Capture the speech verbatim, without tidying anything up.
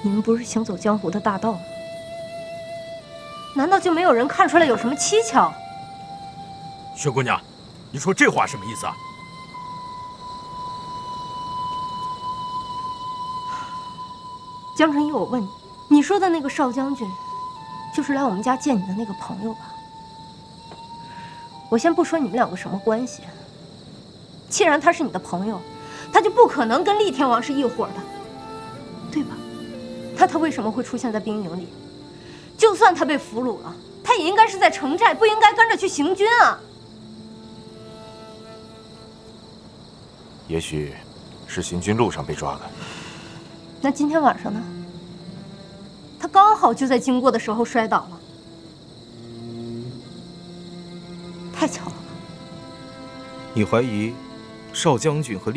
你们不是行走江湖的大盗吗？难道就没有人看出来有什么蹊跷？ 薛姑娘，你说这话什么意思啊？ 江晨一，我问你，你说的那个邵将军，就是来我们家见你的那个朋友吧？我先不说你们两个什么关系，既然他是你的朋友，他就不可能跟厉天王是一伙的，对吧？那他为什么会出现在兵营里？就算他被俘虏了，他也应该是在城寨，不应该跟着去行军啊。 也许是行军路上被抓的。 那今天晚上呢？他刚好就在经过的时候摔倒了，太巧了吧？ 你怀疑邵将军和